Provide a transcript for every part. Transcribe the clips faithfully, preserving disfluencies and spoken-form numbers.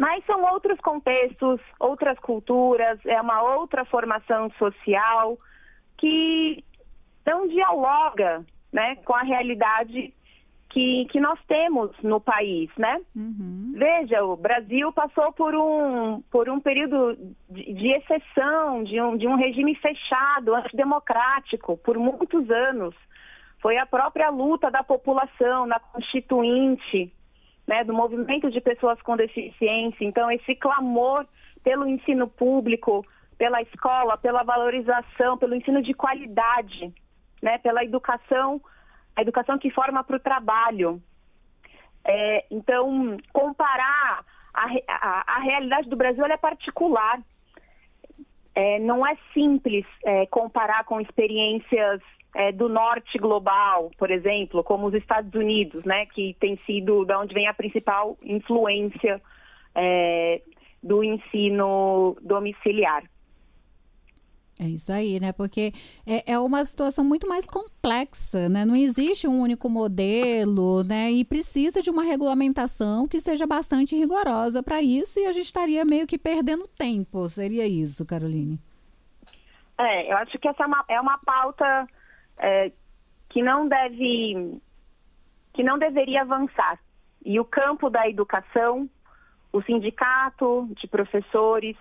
Mas são outros contextos, outras culturas, é uma outra formação social que não dialoga, né, com a realidade que, que nós temos no país, né? Uhum. Veja, o Brasil passou por um, por um período de, de exceção, de um, de um regime fechado, antidemocrático, por muitos anos. Foi a própria luta da população na Constituinte, né, do movimento de pessoas com deficiência. Então, esse clamor pelo ensino público, pela escola, pela valorização, pelo ensino de qualidade, né, pela educação, a educação que forma para o trabalho. É, então, comparar a, a, a realidade do Brasil, ela é particular. É, não é simples é, comparar com experiências é, do norte global, por exemplo, como os Estados Unidos, né, que tem sido da onde vem a principal influência é, do ensino domiciliar. É isso aí, né? Porque é, é uma situação muito mais complexa, né? Não existe um único modelo, né? E precisa de uma regulamentação que seja bastante rigorosa para isso, e a gente estaria meio que perdendo tempo. Seria isso, Caroline? É, eu acho que essa é uma, é uma pauta é, que não deve, que não deveria avançar. E o campo da educação, o sindicato de professores,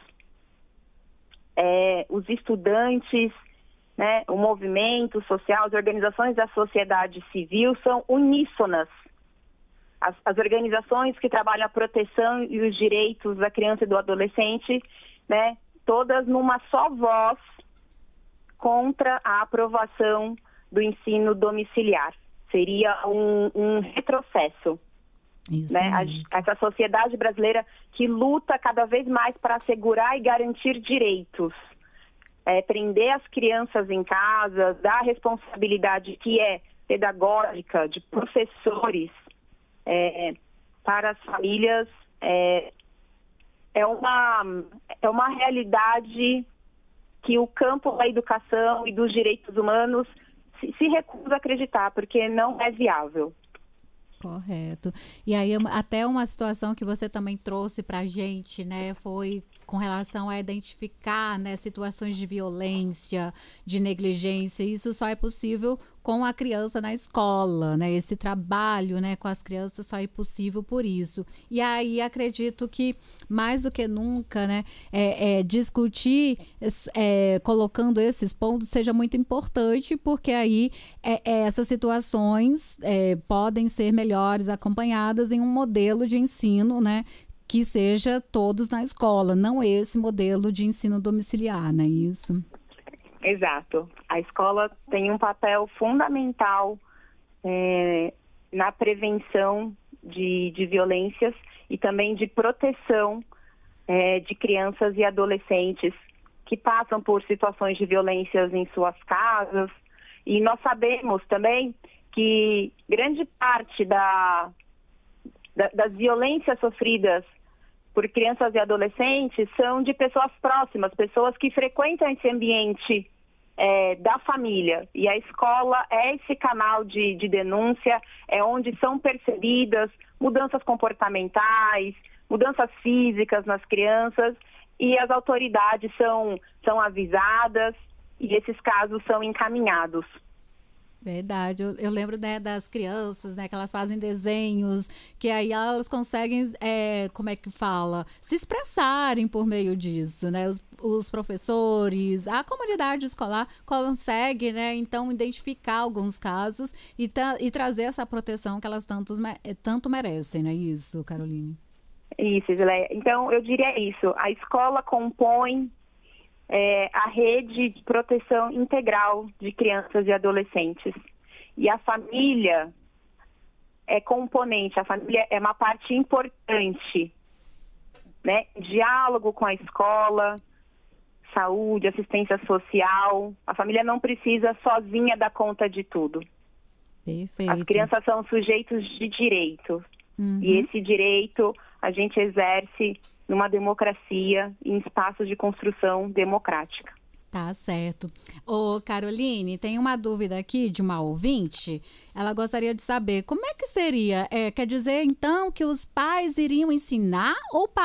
É, os estudantes, né, o movimento social, as organizações da sociedade civil são uníssonas. As, as organizações que trabalham a proteção e os direitos da criança e do adolescente, né, todas numa só voz contra a aprovação do ensino domiciliar. Seria um, um retrocesso. Isso, né? A, essa sociedade brasileira que luta cada vez mais para assegurar e garantir direitos, é, prender as crianças em casa, dar responsabilidade que é pedagógica de professores é, para as famílias, é, é, uma, é uma realidade que o campo da educação e dos direitos humanos se, se recusa a acreditar, porque não é viável. Correto. E aí até uma situação que você também trouxe para a gente, né, foi com relação a identificar, né, situações de violência, de negligência. Isso só é possível com a criança na escola, né? Esse trabalho, né, com as crianças só é possível por isso. E aí acredito que mais do que nunca, né, é, é, discutir é, colocando esses pontos seja muito importante, porque aí é, é, essas situações é, podem ser melhores acompanhadas em um modelo de ensino, né, que seja todos na escola, não esse modelo de ensino domiciliar, não é isso? Exato. A escola tem um papel fundamental é, na prevenção de, de violências e também de proteção é, de crianças e adolescentes que passam por situações de violências em suas casas. E nós sabemos também que grande parte da, da, das violências sofridas por crianças e adolescentes são de pessoas próximas, pessoas que frequentam esse ambiente é, da família. E a escola é esse canal de, de denúncia, é onde são percebidas mudanças comportamentais, mudanças físicas nas crianças, e as autoridades são, são avisadas e esses casos são encaminhados. Verdade, eu, eu lembro, né, das crianças, né, que elas fazem desenhos, que aí elas conseguem, é, como é que fala, se expressarem por meio disso, né, os, os professores, a comunidade escolar consegue, né, então identificar alguns casos e, ta, e trazer essa proteção que elas tanto, tanto merecem, não é isso, Caroline? Isso, Isileia. Então, eu diria isso, a escola compõe É, a rede de proteção integral de crianças e adolescentes. E a família é componente, a família é uma parte importante, né? Diálogo com a escola, saúde, assistência social. A família não precisa sozinha dar conta de tudo. Perfeito. As crianças são sujeitos de direito. Uhum. E esse direito a gente exerce numa democracia, em espaços de construção democrática. Tá certo. Ô, Caroline, tem uma dúvida aqui de uma ouvinte. Ela gostaria de saber como é que seria, é, quer dizer, então, que os pais iriam ensinar ou